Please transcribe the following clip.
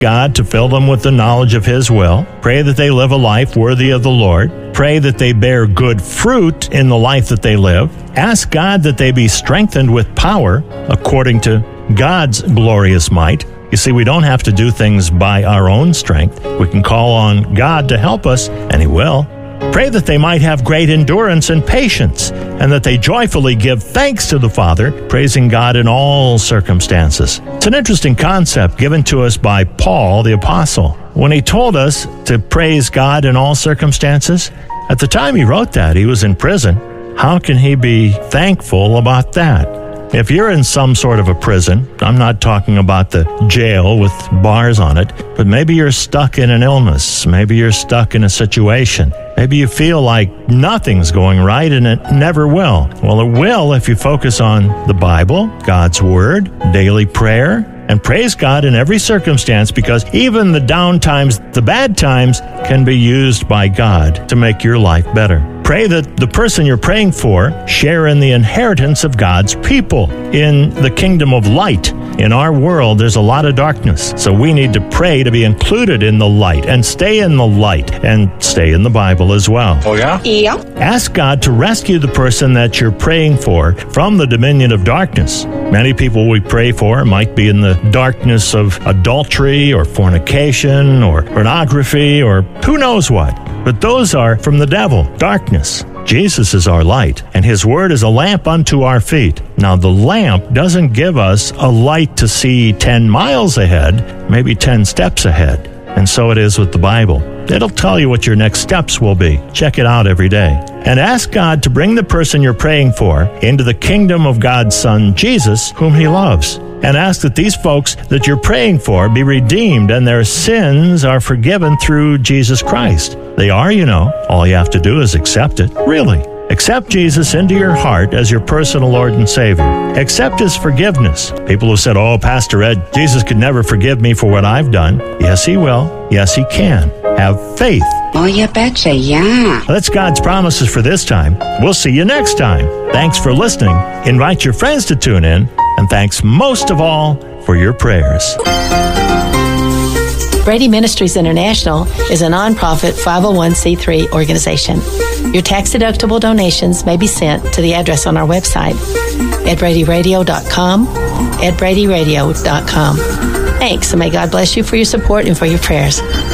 God to fill them with the knowledge of His will. Pray that they live a life worthy of the Lord. Pray that they bear good fruit in the life that they live. Ask God that they be strengthened with power according to God's glorious might. You see, we don't have to do things by our own strength. We can call on God to help us, and He will. Pray that they might have great endurance and patience, and that they joyfully give thanks to the Father, praising God in all circumstances. It's an interesting concept given to us by Paul the Apostle. When he told us to praise God in all circumstances, at the time he wrote that, he was in prison. How can he be thankful about that? If you're in some sort of a prison, I'm not talking about the jail with bars on it, but maybe you're stuck in an illness. Maybe you're stuck in a situation. Maybe you feel like nothing's going right and it never will. Well, it will if you focus on the Bible, God's Word, daily prayer, and praise God in every circumstance, because even the down times, the bad times, can be used by God to make your life better. Pray that the person you're praying for share in the inheritance of God's people in the kingdom of light. In our world, there's a lot of darkness, so we need to pray to be included in the light and stay in the light and stay in the Bible as well. Oh, yeah? Yeah. Ask God to rescue the person that you're praying for from the dominion of darkness. Many people we pray for might be in the darkness of adultery or fornication or pornography or who knows what. But those are from the devil, darkness. Jesus is our light, and His Word is a lamp unto our feet. Now, the lamp doesn't give us a light to see 10 miles ahead, maybe 10 steps ahead. And so it is with the Bible. It'll tell you what your next steps will be. Check it out every day. And ask God to bring the person you're praying for into the kingdom of God's Son, Jesus, whom He loves. And ask that these folks that you're praying for be redeemed and their sins are forgiven through Jesus Christ. They are, you know. All you have to do is accept it. Really. Accept Jesus into your heart as your personal Lord and Savior. Accept His forgiveness. People have said, "Oh, Pastor Ed, Jesus could never forgive me for what I've done." Yes, He will. Yes, He can. Have faith. Oh, you betcha, yeah. That's God's promises for this time. We'll see you next time. Thanks for listening. Invite your friends to tune in. And thanks most of all for your prayers. Brady Ministries International is a nonprofit 501c3 organization. Your tax-deductible donations may be sent to the address on our website, edbradyradio.com, edbradyradio.com. Thanks, and may God bless you for your support and for your prayers.